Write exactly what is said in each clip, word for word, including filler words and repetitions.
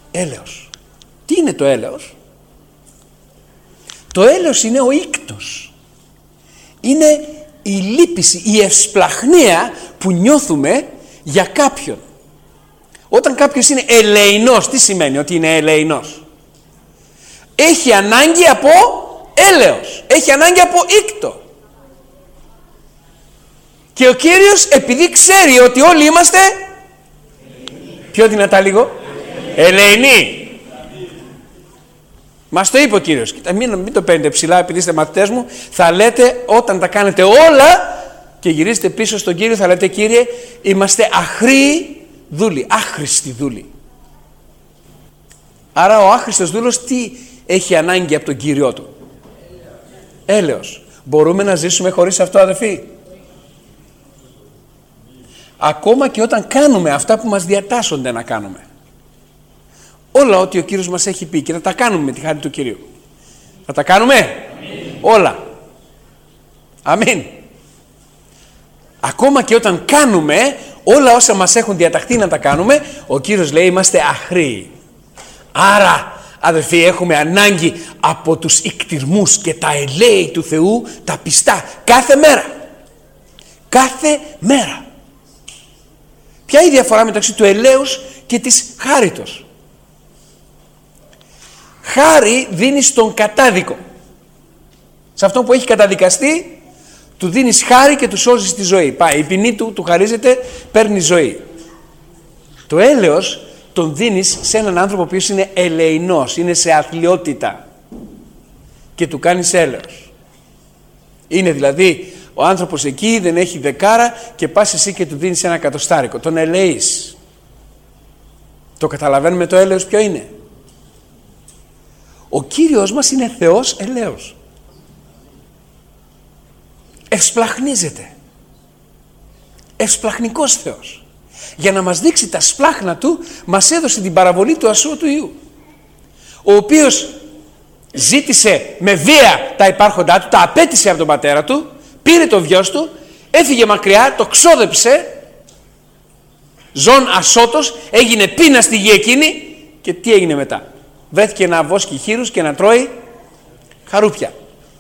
Έλεος. Τι είναι το έλεος? Το έλεος είναι ο ίκτος. Είναι η λύπηση, η ευσπλαχνία που νιώθουμε για κάποιον. Όταν κάποιος είναι ελεεινός, τι σημαίνει ότι είναι ελεεινός? Έχει ανάγκη από έλεος, έχει ανάγκη από ήκτο. Και ο Κύριος, επειδή ξέρει ότι όλοι είμαστε πιο δυνατά λίγο, ελεεινοί. Μας το είπε ο Κύριος. Μην, μην το παίρνετε ψηλά επειδή είστε μαθητές μου. Θα λέτε όταν τα κάνετε όλα και γυρίζετε πίσω στον Κύριο, θα λέτε: Κύριε, είμαστε αχροί δούλοι, άχρηστοι δούλοι. Άρα ο άχρηστος δούλος τι έχει ανάγκη από τον Κύριό του? Έλεος. Μπορούμε να ζήσουμε χωρίς αυτό, αδελφοί? Ακόμα και όταν κάνουμε αυτά που μας διατάσσονται να κάνουμε. Όλα ό,τι ο Κύριος μας έχει πει, και θα τα κάνουμε με τη χάρη του Κυρίου. Θα τα κάνουμε? Αμήν. Όλα. Αμήν. Ακόμα και όταν κάνουμε όλα όσα μας έχουν διαταχθεί να τα κάνουμε, ο Κύριος λέει είμαστε αχροί. Άρα, αδελφοί, έχουμε ανάγκη από τους ικτυρμούς και τα ελέη του Θεού, τα πιστά, κάθε μέρα. Κάθε μέρα. Ποια είναι η διαφορά μεταξύ του ελέους και της χάριτος? Χάρη δίνει στον κατάδικο. Σε αυτόν που έχει καταδικαστεί, του δίνεις χάρη και του σώζεις τη ζωή. Πάει, η ποινή του, του χαρίζεται, παίρνει ζωή. Το έλεος τον δίνεις σε έναν άνθρωπο ο οποίος είναι ελεεινός, είναι σε αθλιότητα και του κάνεις έλεος. Είναι δηλαδή ο άνθρωπος εκεί, δεν έχει δεκάρα και πας εσύ και του δίνεις ένα εκατοστάρικο. Τον ελεείς. Το καταλαβαίνουμε το έλεος ποιο είναι? Ο Κύριος μας είναι Θεός ελέος. Ευσπλαχνίζεται. Ευσπλαχνικός Θεός. Για να μας δείξει τα σπλάχνα Του, μας έδωσε την παραβολή του ασώου του Υιού, ο οποίος ζήτησε με βία τα υπάρχοντά Του, τα απέτησε από τον πατέρα Του, πήρε το βιος Του, έφυγε μακριά, το ξόδεψε, ζών ασώτος, έγινε πείνα στη γη εκείνη και τι έγινε μετά? Βρέθηκε να βόσκει χείρους και να τρώει χαρούπια.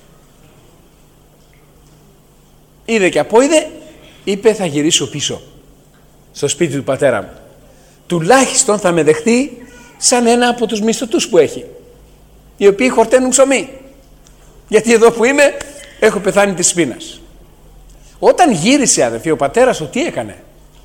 Είδε και απόειδε, είπε θα γυρίσω πίσω στο σπίτι του πατέρα μου. Τουλάχιστον θα με δεχτεί σαν ένα από τους μισθωτούς που έχει, οι οποίοι χορταίνουν ψωμί. Γιατί εδώ που είμαι έχω πεθάνει της πείνας. Όταν γύρισε, αδελφοί, ο πατέρας του τι έκανε?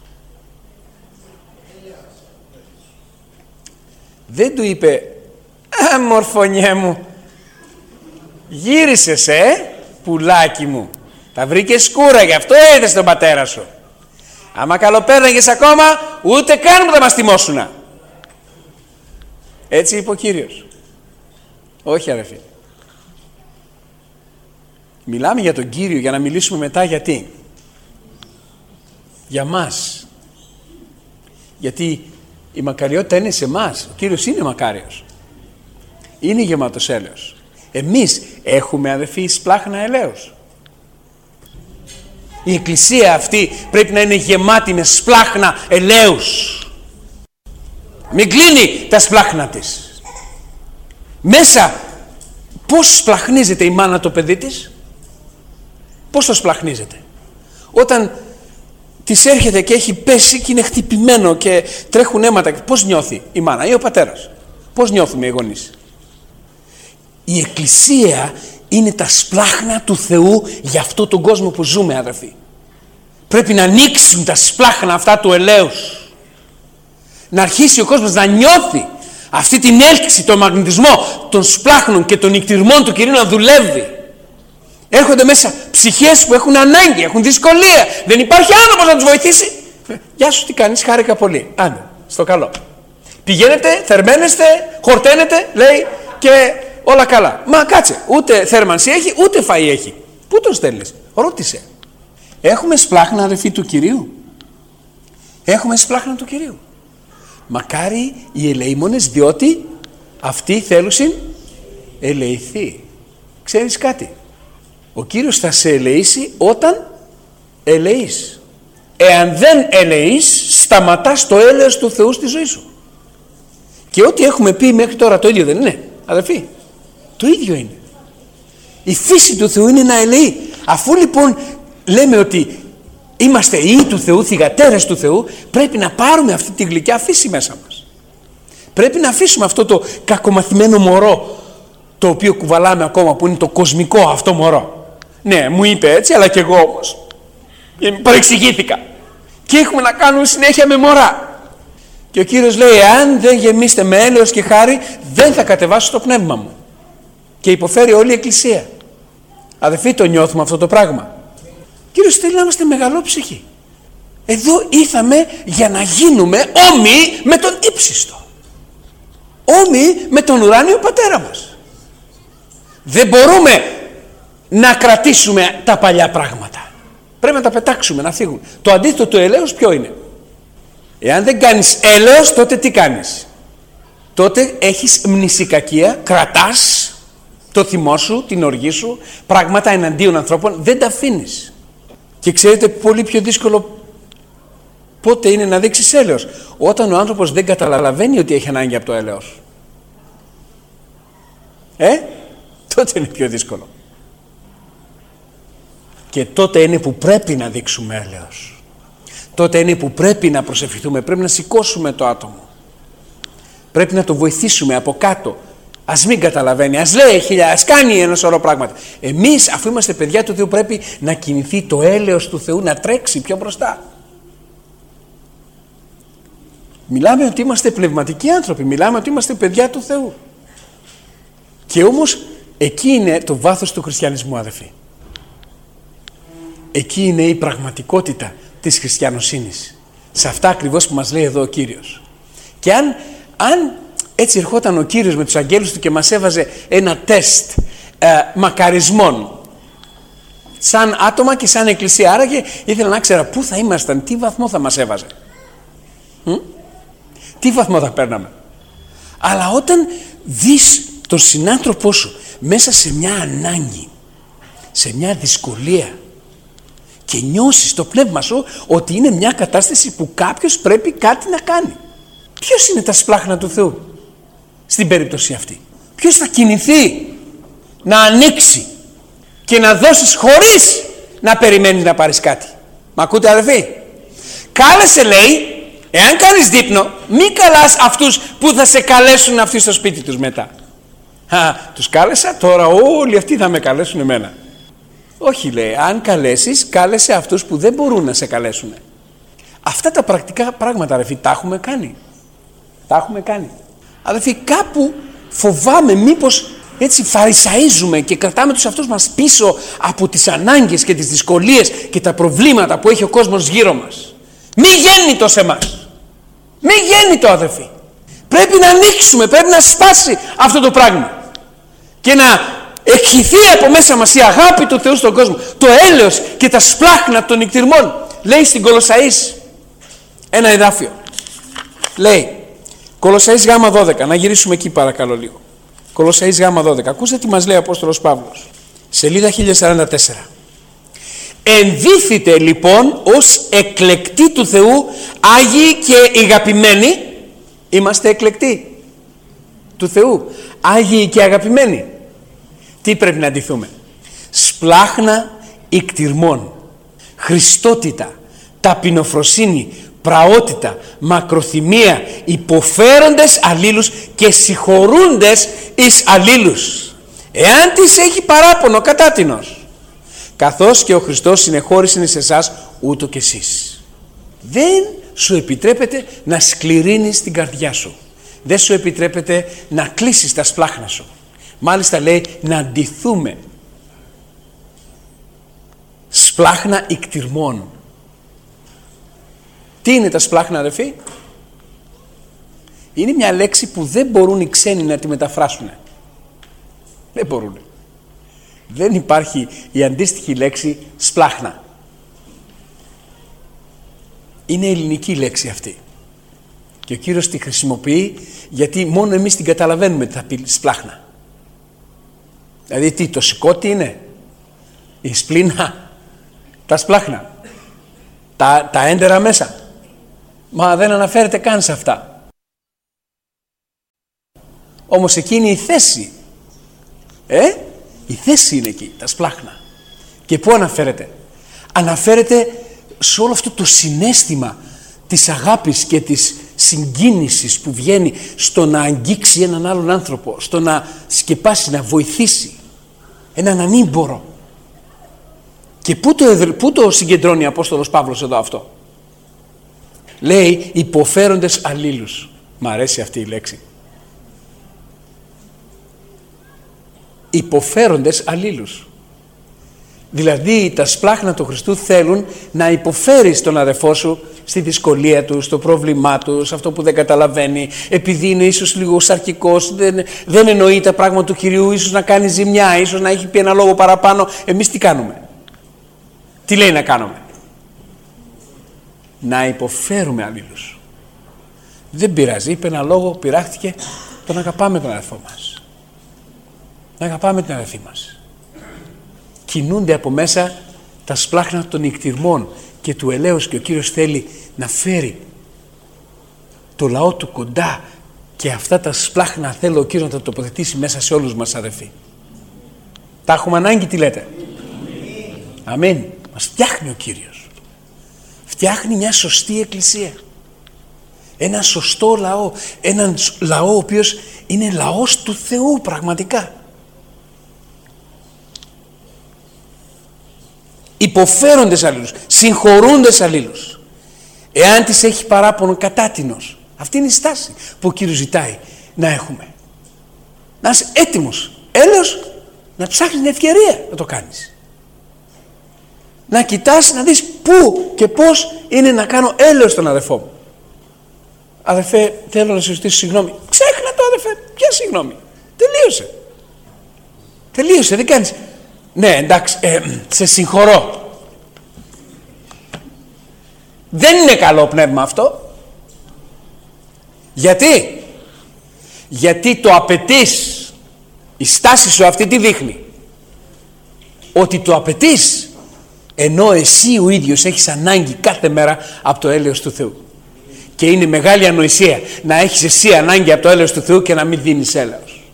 Δεν του είπε «Α, μορφωνιέ μου, γύρισες ε, πουλάκι μου, τα βρήκες σκούρα, γι' αυτό είδες τον πατέρα σου. Άμα καλοπέρναγες ακόμα, ούτε καν που θα μας τιμώσουνα». Έτσι είπε ο Κύριος. Όχι, αδελφοί. Μιλάμε για τον Κύριο για να μιλήσουμε μετά γιατί. Για μας. Γιατί η μακαριότητα είναι σε μας. Ο Κύριος είναι μακάριος. Είναι γεμάτος έλεος. Εμείς έχουμε, αδελφοί, σπλάχνα ελέος. Η εκκλησία αυτή πρέπει να είναι γεμάτη με σπλάχνα ελέους. Μην κλείνει τα σπλάχνα της. Μέσα πώς σπλαχνίζεται η μάνα το παιδί της? Πώς το σπλαχνίζεται? Όταν της έρχεται και έχει πέσει και είναι χτυπημένο και τρέχουν αίματα, πώς νιώθει η μάνα ή ο πατέρας? Πώς νιώθουμε οι γονείς? Η εκκλησία είναι τα σπλάχνα του Θεού για αυτό τον κόσμο που ζούμε, αδερφοί. Πρέπει να ανοίξουν τα σπλάχνα αυτά του ελέους. Να αρχίσει ο κόσμος να νιώθει αυτή την έλξη, τον μαγνητισμό των σπλάχνων και των νικτυρμών του Κυρίου να δουλεύει. Έρχονται μέσα ψυχές που έχουν ανάγκη, έχουν δυσκολία. Δεν υπάρχει άνθρωπος να τους βοηθήσει. Γεια σου, τι κάνεις? Χάρηκα πολύ. Άντε, στο καλό. Πηγαίνετε, θερμαίνεστε, χορταίνετε, λέει, και όλα καλά. Μα κάτσε, ούτε θέρμανση έχει, ούτε φαΐ έχει. Πού τον στέλνεις? Ρώτησε. Έχουμε σπλάχνα, αδελφοί, του Κυρίου? Έχουμε σπλάχνα του Κυρίου. Μακάρι οι ελεήμονες, διότι αυτοί θέλουσιν ελεηθεί. Ξέρεις κάτι? Ο Κύριος θα σε ελεήσει όταν ελεείς. Εάν δεν ελεείς, σταματάς το έλεος του Θεού στη ζωή σου. Και ό,τι έχουμε πει μέχρι τώρα το ίδιο δεν είναι, αδελφοί? Το ίδιο είναι. Η φύση του Θεού είναι να ελεεί. Αφού λοιπόν λέμε ότι είμαστε ιοί του Θεού, θυγατέρες του Θεού, πρέπει να πάρουμε αυτή τη γλυκιά φύση μέσα μας. Πρέπει να αφήσουμε αυτό το κακομαθημένο μωρό, το οποίο κουβαλάμε ακόμα, που είναι το κοσμικό αυτό μωρό. Ναι, μου είπε έτσι, αλλά και εγώ όμως παρεξηγήθηκα. Και έχουμε να κάνουμε συνέχεια με μωρά. Και ο Κύριος λέει, αν δεν γεμίσετε με έλεος και χάρη, δεν θα κατεβάσω το πνεύμα μου. Και υποφέρει όλη η Εκκλησία. Αδελφοί, το νιώθουμε αυτό το πράγμα? Ο Κύριος θέλει να είμαστε μεγαλόψυχοι. Εδώ ήρθαμε για να γίνουμε όμοιοι με τον ύψιστο. Όμοιοι με τον ουράνιο πατέρα μας. Δεν μπορούμε να κρατήσουμε τα παλιά πράγματα. Πρέπει να τα πετάξουμε, να φύγουν. Το αντίθετο του ελέους ποιο είναι? Εάν δεν κάνεις έλεος, τότε τι κάνεις? Τότε έχεις μνησικακία, κρατάς το θυμό σου, την οργή σου, πράγματα εναντίον ανθρώπων, δεν τα αφήνεις. Και ξέρετε πολύ πιο δύσκολο πότε είναι να δείξεις έλεος? Όταν ο άνθρωπος δεν καταλαβαίνει ότι έχει ανάγκη από το έλεος. Ε, τότε είναι πιο δύσκολο. Και τότε είναι που πρέπει να δείξουμε έλεος. Τότε είναι που πρέπει να προσευχηθούμε, πρέπει να σηκώσουμε το άτομο. Πρέπει να το βοηθήσουμε από κάτω. Ας μην καταλαβαίνει, ας λέει χιλιά, ας κάνει ένα σωρό πράγματα. Εμείς, αφού είμαστε παιδιά του Θεού, πρέπει να κινηθεί το έλεος του Θεού, να τρέξει πιο μπροστά. Μιλάμε ότι είμαστε πνευματικοί άνθρωποι, μιλάμε ότι είμαστε παιδιά του Θεού. Και όμως εκεί είναι το βάθος του χριστιανισμού, αδελφοί. Εκεί είναι η πραγματικότητα της χριστιανοσύνης. Σε αυτά ακριβώς που μας λέει εδώ ο Κύριος. Και αν, αν έτσι ερχόταν ο Κύριος με τους αγγέλους του και μας έβαζε ένα τεστ ε, μακαρισμών, σαν άτομα και σαν εκκλησία, άραγε ήθελα να ξέρω πού θα ήμασταν, τι βαθμό θα μας έβαζε. Μ? Τι βαθμό θα παίρναμε? Αλλά όταν δεις τον συνάνθρωπό σου μέσα σε μια ανάγκη, σε μια δυσκολία, και νιώσεις στο πνεύμα σου ότι είναι μια κατάσταση που κάποιος πρέπει κάτι να κάνει, ποιος είναι τα σπλάχνα του Θεού στην περίπτωση αυτή? Ποιος θα κινηθεί να ανοίξει και να δώσεις χωρίς να περιμένεις να πάρεις κάτι? Μ' ακούτε, αδελφοί? Κάλεσε, λέει, εάν κάνεις δείπνο, μη καλάς αυτούς που θα σε καλέσουν αυτοί στο σπίτι τους μετά. Α, τους κάλεσα, τώρα όλοι αυτοί θα με καλέσουν εμένα. Όχι, λέει, αν καλέσεις, κάλεσε αυτούς που δεν μπορούν να σε καλέσουν. Αυτά τα πρακτικά πράγματα, αδελφοί, τα έχουμε κάνει. Τα έχουμε κάνει. Αδελφοί, κάπου φοβάμαι μήπως έτσι φαρισαίζουμε και κρατάμε τους αυτούς μας πίσω από τις ανάγκες και τις δυσκολίες και τα προβλήματα που έχει ο κόσμος γύρω μας. Μη γέννητο σε εμάς. Μη γέννητο, αδελφοί. Πρέπει να ανοίξουμε, πρέπει να σπάσει αυτό το πράγμα. Και να εκχυθεί από μέσα μας η αγάπη του Θεού στον κόσμο, το έλεος και τα σπλάχνα των νηκτηρμών. Λέει στην Κολοσσαείς ένα εδάφιο, λέει Κολοσσαείς γάμα δώδεκα, να γυρίσουμε εκεί παρακαλώ λίγο. Κολοσσαείς γάμα δώδεκα, ακούστε τι μας λέει ο Απόστολος Παύλος, σελίδα χίλια σαράντα τέσσερα. Ενδύθητε λοιπόν ως εκλεκτοί του Θεού, άγιοι και αγαπημένοι. Είμαστε εκλεκτοί του Θεού, άγιοι και αγαπημένοι. Τι πρέπει να αντιθούμε? Σπλάχνα ικτυρμών, χριστότητα, ταπεινοφροσύνη, πραότητα, μακροθυμία, υποφέροντες αλλήλους και συγχωρούντες εις αλλήλους. Εάν της έχει παράπονο κατάτινος, καθώς και ο Χριστός συνεχώρησε εις εσάς, ούτω και εσείς. Δεν σου επιτρέπεται να σκληρύνεις την καρδιά σου. Δεν σου επιτρέπεται να κλείσεις τα σπλάχνα σου. Μάλιστα λέει να αντιθούμε. Σπλάχνα ικτυρμών. Τι είναι τα σπλάχνα, αδελφοί? Είναι μια λέξη που δεν μπορούν οι ξένοι να τη μεταφράσουν. Δεν μπορούν. Δεν υπάρχει η αντίστοιχη λέξη σπλάχνα. Είναι ελληνική λέξη αυτή. Και ο Κύριος τη χρησιμοποιεί γιατί μόνο εμείς την καταλαβαίνουμε τι θα πει σπλάχνα. Δηλαδή τι, το σηκώτη είναι, η σπλήνα, τα σπλάχνα, τα, τα έντερα μέσα. Μα δεν αναφέρεται καν σε αυτά. Όμως εκεί είναι η θέση. Ε, η θέση είναι εκεί, τα σπλάχνα. Και πού αναφέρεται? Αναφέρεται σε όλο αυτό το συναίσθημα της αγάπης και της συγκίνησης που βγαίνει στο να αγγίξει έναν άλλον άνθρωπο, στο να σκεπάσει, να βοηθήσει έναν ανήμπορο. Και πού το, πού το συγκεντρώνει ο Απόστολος Παύλος εδώ αυτό? Λέει υποφέροντες αλλήλους. Μ' αρέσει αυτή η λέξη. Υποφέροντες αλλήλους. Δηλαδή τα σπλάχνα του Χριστού θέλουν να υποφέρεις τον αδελφό σου στη δυσκολία του, στο πρόβλημά του, σε αυτό που δεν καταλαβαίνει, επειδή είναι ίσως λίγο σαρκικός, δεν, δεν εννοεί τα πράγματα του Κυρίου, ίσως να κάνει ζημιά, ίσως να έχει πει ένα λόγο παραπάνω. Εμείς τι κάνουμε? Τι λέει να κάνουμε? Να υποφέρουμε αλλήλους. Δεν πειράζει, είπε ένα λόγο, πειράχτηκε, τον αγαπάμε τον αδελφό μας. Να αγαπάμε την αδελφή μας. Κινούνται από μέσα τα σπλάχνα των νικτυρμών και του ελέους και ο Κύριος θέλει να φέρει το λαό του κοντά και αυτά τα σπλάχνα θέλω ο Κύριος να τα τοποθετήσει μέσα σε όλους μας, αδελφοί. Τα έχουμε ανάγκη, τι λέτε? Αμήν. Μας φτιάχνει ο Κύριος. Φτιάχνει μια σωστή εκκλησία. Ένα σωστό λαό. Έναν λαό ο οποίος είναι λαός του Θεού πραγματικά. Υποφέροντες αλλήλους, συγχωρούντες αλλήλους. Εάν τις έχει παράπονο κατάτινος. Αυτή είναι η στάση που ο Κύριος ζητάει να έχουμε. Να είσαι έτοιμος, έλεος, να ψάχνεις την ευκαιρία να το κάνεις. Να κοιτάς, να δεις πού και πώς είναι να κάνω έλεος στον αδελφό μου. Αδελφέ, θέλω να σου ζητήσω συγγνώμη. Ξέχνα το, αδελφέ, ποια συγγνώμη? Τελείωσε. Τελείωσε, δεν κάνεις. Ναι, εντάξει, ε, σε συγχωρώ. Δεν είναι καλό πνεύμα αυτό. Γιατί? Γιατί το απαιτείς. Η στάση σου αυτή τι δείχνει? Ότι το απαιτείς, ενώ εσύ ο ίδιος έχεις ανάγκη κάθε μέρα από το έλεος του Θεού. Και είναι μεγάλη ανοησία να έχεις εσύ ανάγκη από το έλεος του Θεού και να μην δίνεις έλεος.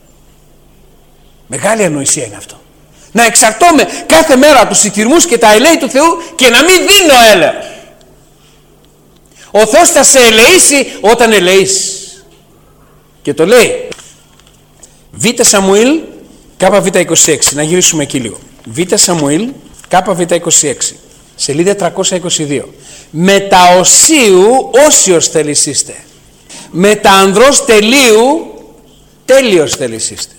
Μεγάλη ανοησία είναι αυτό. Να εξαρτώμαι κάθε μέρα από τους συγχυρμούς και τα ελέη του Θεού και να μην δίνω έλεος. Ο Θεός θα σε ελεήσει όταν ελεείς. Και το λέει Β Σαμουήλ Κ Β είκοσι έξι. Να γυρίσουμε εκεί λίγο. Β Σαμουήλ Κ Β είκοσι έξι, σελίδα τριακόσια είκοσι δύο. Με τα οσίου όσιος θελησίστε, με τα ανδρός τελείου τέλειος θελησίστε,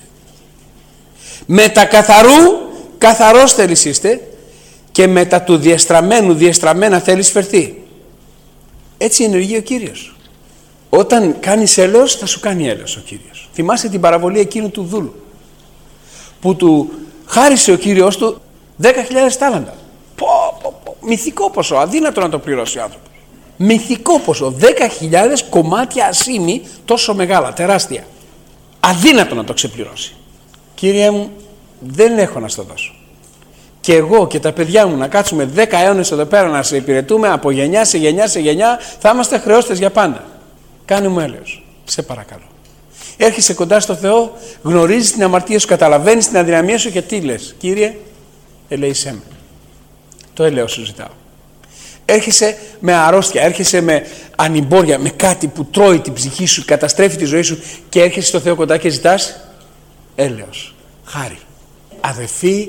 με τα καθαρού καθαρός θελησίστε και με τα του διεστραμμένου διεστραμμένα θέλεις φερθεί. Έτσι ενεργεί ο Κύριος. Όταν κάνεις έλεος θα σου κάνει έλεος ο Κύριος. Θυμάστε την παραβολή εκείνου του δούλου που του χάρισε ο Κύριος του δέκα χιλιάδες τάλαντα. Πω, πω, πω. Μυθικό ποσό, αδύνατο να το πληρώσει ο άνθρωπος. Μυθικό ποσό, δέκα χιλιάδες κομμάτια ασήμι, τόσο μεγάλα, τεράστια. Αδύνατο να το ξεπληρώσει. Κύριε μου, δεν έχω να στο δώσω. Και εγώ και τα παιδιά μου να κάτσουμε δέκα αιώνες εδώ πέρα να σε υπηρετούμε από γενιά σε γενιά σε γενιά, θα είμαστε χρεώστες για πάντα. Κάνε μου έλεος, σε παρακαλώ. Έρχεσαι κοντά στο Θεό, γνωρίζεις την αμαρτία σου, καταλαβαίνεις την αδυναμία σου και τι λες? Κύριε, ελέησέ με. Το έλεος σου ζητάω. Έρχεσαι με αρρώστια, έρχεσαι με ανυμπόρια, με κάτι που τρώει την ψυχή σου, καταστρέφει τη ζωή σου και έρχεσαι στο Θεό κοντά και ζητάς έλεος, χάρη. Αδελφοί,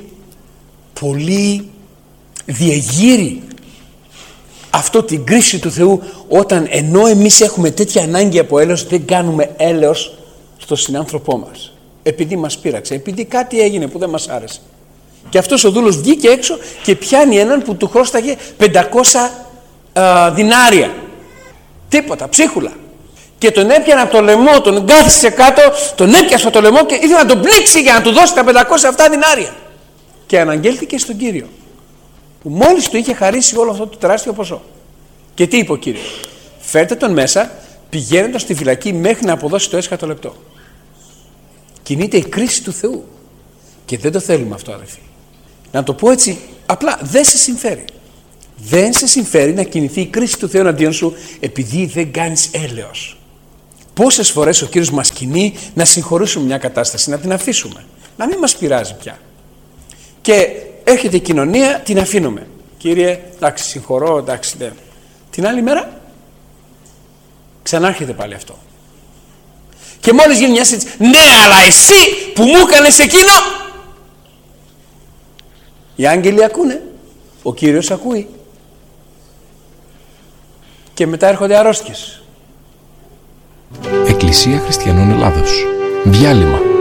πολύ διεγείρει αυτό την κρίση του Θεού όταν ενώ εμείς έχουμε τέτοια ανάγκη από έλεος δεν κάνουμε έλεος στον συνάνθρωπό μας. Επειδή μας πείραξε, επειδή κάτι έγινε που δεν μας άρεσε. Και αυτός ο δούλος βγήκε έξω και πιάνει έναν που του χρώσταγε πεντακόσια α, δινάρια. Τίποτα, ψίχουλα. Και τον έπιανε από το λαιμό, τον κάθισε κάτω, τον έπιασε από το λαιμό και ήθελε να τον πλήξει για να του δώσει τα πεντακόσια αυτά δινάρια. Και αναγγέλθηκε στον Κύριο, που μόλις του είχε χαρίσει όλο αυτό το τεράστιο ποσό. Και τι είπε ο Κύριος? Φέρτε τον μέσα, πηγαίνοντας στη φυλακή μέχρι να αποδώσει το έσχατο λεπτό. Κινείται η κρίση του Θεού. Και δεν το θέλουμε αυτό, αδελφοί. Να το πω έτσι, απλά δεν σε συμφέρει. Δεν σε συμφέρει να κινηθεί η κρίση του Θεού εναντίον σου επειδή δεν κάνεις έλεος. Πόσες φορές ο Κύριος μας κινεί να συγχωρήσουμε μια κατάσταση, να την αφήσουμε, να μην μας πειράζει πια. Και έρχεται η κοινωνία, την αφήνουμε. Κύριε, εντάξει, συγχωρώ, εντάξει, ναι. Την άλλη μέρα ξανάρχεται πάλι αυτό. Και μόλις γίνει μια συζήτηση, ναι, αλλά εσύ που μου έκανες εκείνο. Οι άγγελοι ακούνε, ο Κύριος ακούει. Και μετά έρχονται αρρώστιες. Εκκλησία Χριστιανών Ελλάδος. Διάλειμμα.